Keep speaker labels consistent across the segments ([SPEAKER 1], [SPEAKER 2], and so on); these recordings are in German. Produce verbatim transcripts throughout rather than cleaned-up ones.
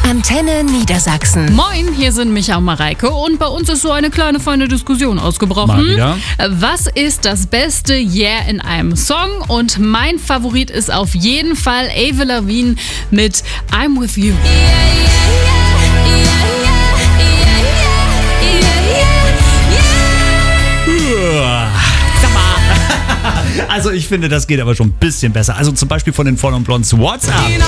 [SPEAKER 1] Antenne Niedersachsen.
[SPEAKER 2] Moin, hier sind Micha und Mareike und bei uns ist so eine kleine feine Diskussion ausgebrochen.
[SPEAKER 3] Mal wieder.
[SPEAKER 2] Was ist das beste Yeah in einem Song? Und mein Favorit ist auf jeden Fall Avril Lavigne mit I'm With You.
[SPEAKER 3] Also ich finde, das geht aber schon ein bisschen besser. Also zum Beispiel von den Voll und Blondes WhatsApp. Yeah,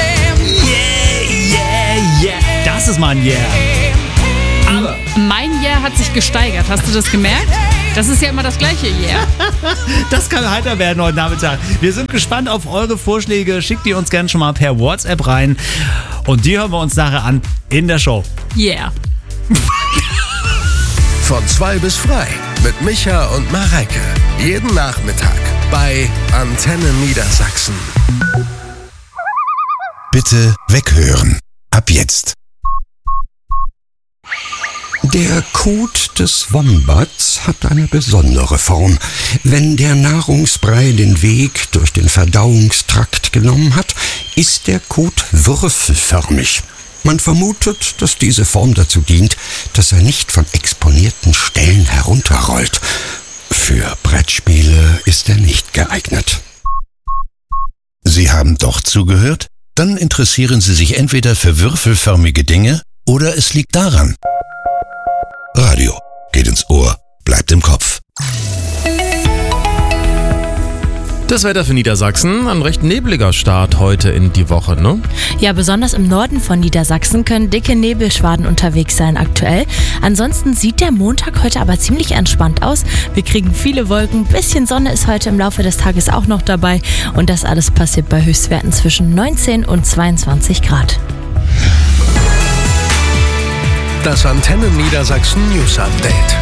[SPEAKER 3] yeah, yeah. Das ist mal ein Yeah.
[SPEAKER 2] Aber mein Yeah hat sich gesteigert. Hast du das gemerkt? Das ist ja immer das gleiche Yeah.
[SPEAKER 3] Das kann heiter werden heute Nachmittag. Wir sind gespannt auf eure Vorschläge. Schickt die uns gerne schon mal per WhatsApp rein. Und die hören wir uns nachher an in der Show.
[SPEAKER 2] Yeah.
[SPEAKER 4] Von zwei bis frei mit Micha und Mareike. Jeden Nachmittag bei Antenne Niedersachsen.
[SPEAKER 5] Bitte weghören. Ab jetzt. Der Kot des Wombats hat eine besondere Form. Wenn der Nahrungsbrei den Weg durch den Verdauungstrakt genommen hat, ist der Kot würfelförmig. Man vermutet, dass diese Form dazu dient, dass er nicht von exponierten Stellen herunterrollt. Für Brettspiele ist er nicht geeignet.
[SPEAKER 6] Sie haben doch zugehört? Dann interessieren Sie sich entweder für würfelförmige Dinge oder es liegt daran. Radio geht ins Ohr, bleibt im Kopf.
[SPEAKER 7] Das Wetter für Niedersachsen, ein recht nebliger Start heute in die Woche, ne?
[SPEAKER 8] Ja, besonders im Norden von Niedersachsen können dicke Nebelschwaden unterwegs sein aktuell. Ansonsten sieht der Montag heute aber ziemlich entspannt aus. Wir kriegen viele Wolken, bisschen Sonne ist heute im Laufe des Tages auch noch dabei. Und das alles passiert bei Höchstwerten zwischen neunzehn und zweiundzwanzig Grad.
[SPEAKER 4] Das Antenne Niedersachsen News Update.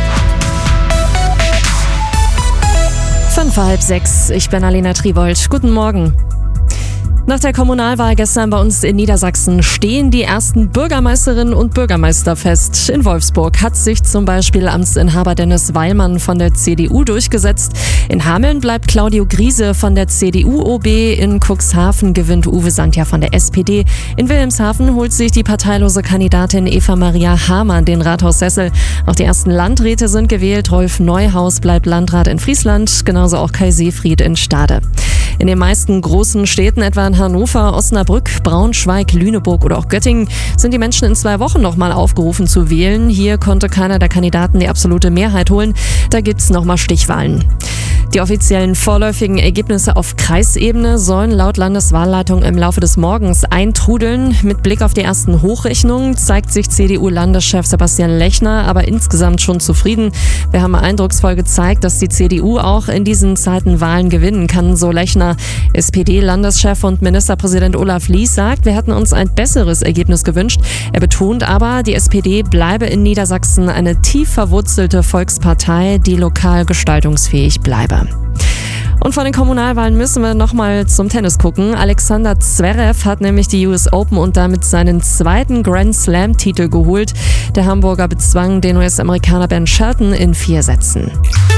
[SPEAKER 9] Fünf vor halb sechs, ich bin Alena Tribold. Guten Morgen. Nach der Kommunalwahl gestern bei uns in Niedersachsen stehen die ersten Bürgermeisterinnen und Bürgermeister fest. In Wolfsburg hat sich zum Beispiel Amtsinhaber Dennis Weilmann von der C D U durchgesetzt. In Hameln bleibt Claudio Griese von der C D U-O B. In Cuxhaven gewinnt Uwe Santja von der S P D. In Wilhelmshaven holt sich die parteilose Kandidatin Eva-Maria Hamann den Rathaussessel. Auch die ersten Landräte sind gewählt. Rolf Neuhaus bleibt Landrat in Friesland, genauso auch Kai Seefried in Stade. In den meisten großen Städten, etwa in Hannover, Osnabrück, Braunschweig, Lüneburg oder auch Göttingen, sind die Menschen in zwei Wochen nochmal aufgerufen zu wählen. Hier konnte keiner der Kandidaten die absolute Mehrheit holen. Da gibt's nochmal Stichwahlen. Die offiziellen vorläufigen Ergebnisse auf Kreisebene sollen laut Landeswahlleitung im Laufe des Morgens eintrudeln. Mit Blick auf die ersten Hochrechnungen zeigt sich C D U-Landeschef Sebastian Lechner aber insgesamt schon zufrieden. Wir haben eindrucksvoll gezeigt, dass die C D U auch in diesen Zeiten Wahlen gewinnen kann, so Lechner. S P D-Landeschef und Ministerpräsident Olaf Lies sagt, wir hätten uns ein besseres Ergebnis gewünscht. Er betont aber, die S P D bleibe in Niedersachsen eine tief verwurzelte Volkspartei, die lokal gestaltungsfähig bleibe. Und von den Kommunalwahlen müssen wir nochmal zum Tennis gucken. Alexander Zverev hat nämlich die U S Open und damit seinen zweiten Grand Slam-Titel geholt. Der Hamburger bezwang den U S-Amerikaner Ben Shelton in vier Sätzen.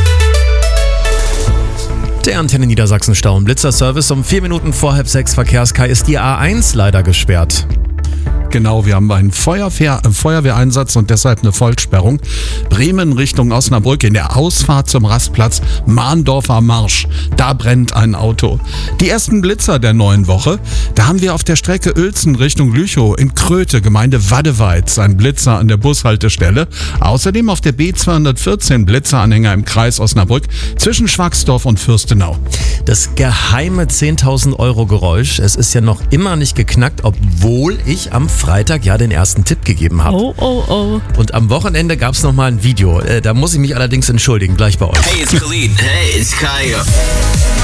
[SPEAKER 7] Der Antenne Niedersachsen Stau- und Blitzerservice um vier Minuten vor halb sechs Verkehrskai ist die A eins leider gesperrt.
[SPEAKER 3] Genau, wir haben einen Feuerwehr, einen Feuerwehreinsatz und deshalb eine Vollsperrung. Bremen Richtung Osnabrück in der Ausfahrt zum Rastplatz Mahndorfer Marsch. Da brennt ein Auto. Die ersten Blitzer der neuen Woche. Da haben wir auf der Strecke Uelzen Richtung Lüchow in Kröte, Gemeinde Waddeweiz, ein Blitzer an der Bushaltestelle. Außerdem auf der B zweihundertvierzehn Blitzeranhänger im Kreis Osnabrück zwischen Schwagsdorf und Fürstenau.
[SPEAKER 7] Das geheime zehntausend Euro Geräusch. Es ist ja noch immer nicht geknackt, obwohl ich am Freitag ja den ersten Tipp gegeben habe.
[SPEAKER 2] Oh, oh, oh.
[SPEAKER 7] Und am Wochenende gab es nochmal ein Video. Äh, da muss ich mich allerdings entschuldigen, gleich bei euch.
[SPEAKER 10] Hey, it's Khalid. Hey, it's Kaya.